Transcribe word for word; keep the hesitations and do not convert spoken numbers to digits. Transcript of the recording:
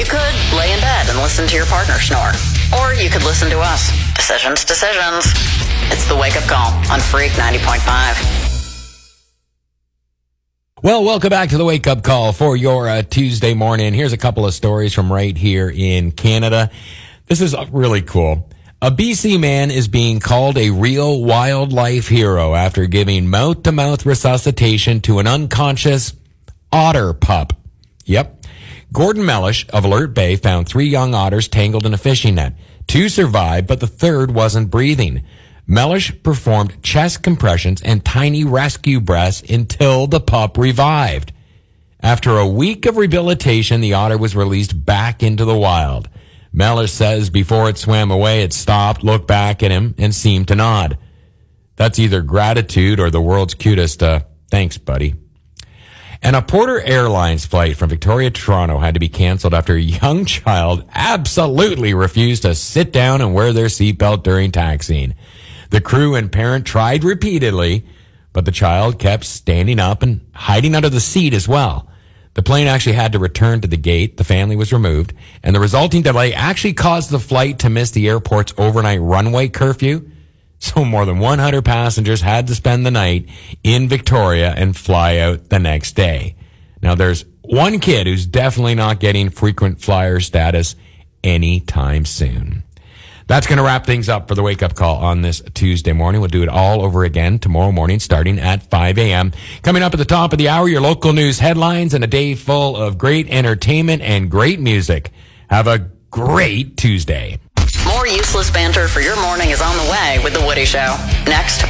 You could lay in bed and listen to your partner snore. Or you could listen to us. Decisions, decisions. It's the Wake Up Call on Freak ninety point five. Well, welcome back to the Wake Up Call for your uh, Tuesday morning. Here's a couple of stories from right here in Canada. This is really cool. A B C man is being called a real wildlife hero after giving mouth-to-mouth resuscitation to an unconscious otter pup. Yep. Gordon Mellish of Alert Bay found three young otters tangled in a fishing net. Two survived, but the third wasn't breathing. Mellish performed chest compressions and tiny rescue breaths until the pup revived. After a week of rehabilitation, the otter was released back into the wild. Mellish says before it swam away, it stopped, looked back at him, and seemed to nod. That's either gratitude or the world's cutest, uh, thanks, buddy. And a Porter Airlines flight from Victoria to Toronto had to be canceled after a young child absolutely refused to sit down and wear their seatbelt during taxiing. The crew and parent tried repeatedly, but the child kept standing up and hiding under the seat as well. The plane actually had to return to the gate. The family was removed, and the resulting delay actually caused the flight to miss the airport's overnight runway curfew. So more than one hundred passengers had to spend the night in Victoria and fly out the next day. Now, there's one kid who's definitely not getting frequent flyer status anytime soon. That's going to wrap things up for the Wake Up Call on this Tuesday morning. We'll do it all over again tomorrow morning starting at five a.m. Coming up at the top of the hour, your local news headlines and a day full of great entertainment and great music. Have a great Tuesday. More useless banter for your morning is on the way with The Woody Show. Next,